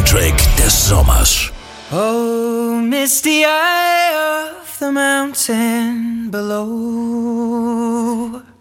Soundtrack des Sommers. Oh, misty eye of the mountain below.